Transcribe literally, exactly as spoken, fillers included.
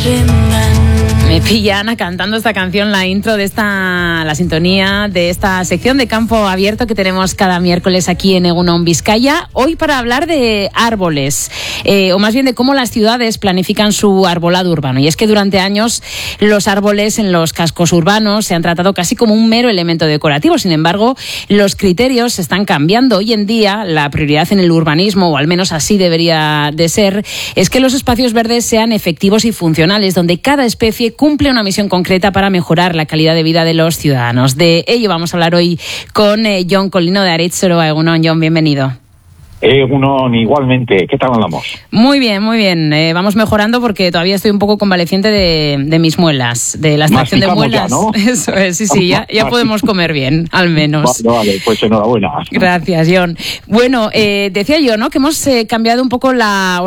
Me pilla Ana cantando esta canción, la intro de esta, la sintonía de esta sección de Campo Abierto que tenemos cada miércoles aquí en Egun On Vizcaya. Hoy para hablar de árboles, eh, o más bien de cómo las ciudades planifican su arbolado urbano. Y es que durante años los árboles en los cascos urbanos se han tratado casi como un mero elemento decorativo. Sin embargo, los criterios están cambiando. Hoy en día la prioridad en el urbanismo, o al menos así debería de ser, es que los espacios verdes sean efectivos y funcionales, donde cada especie cumple una misión concreta para mejorar la calidad de vida de los ciudadanos. De ello vamos a hablar hoy con eh, Jon Colino de Aretzoroa. Egun On, Jon, bienvenido. Egun On, igualmente. ¿Qué tal andamos? Muy bien, muy bien. Eh, vamos mejorando porque todavía estoy un poco convaleciente de, de mis muelas, de la extracción de muelas. Ya, ¿no? Eso es, sí, sí, ya, ya podemos comer bien, al menos. Vale, vale, pues enhorabuena. Gracias, Jon. Bueno, eh, decía yo, ¿no?, que hemos eh, cambiado un poco la